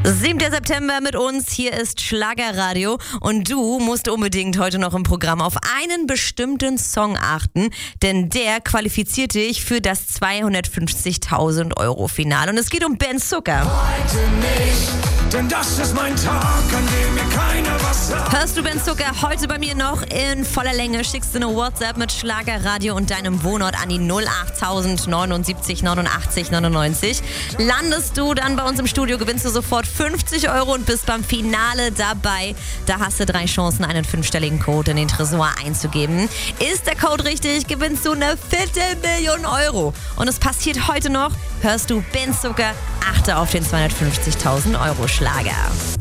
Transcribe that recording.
7. September mit uns, hier ist Schlagerradio und du musst unbedingt heute noch im Programm auf einen bestimmten Song achten, denn der qualifiziert dich für das 250.000 € Finale und es geht um Ben Zucker. Heute nicht, denn das ist mein Tag, an dem mir keiner was sagt. Hörst du Ben Zucker heute bei mir noch in voller Länge, schickst du eine WhatsApp mit Schlagerradio und deinem Wohnort an die 08000 79 89 99. Landest du dann bei uns im Studio, gewinnst du sofort 50 € und bist beim Finale dabei. Da hast du 3 Chancen, einen 5-stelligen Code in den Tresor einzugeben. Ist der Code richtig, gewinnst du eine 250.000 €. Und es passiert heute noch, hörst du Ben Zucker, achte auf den 250.000 € Schlager.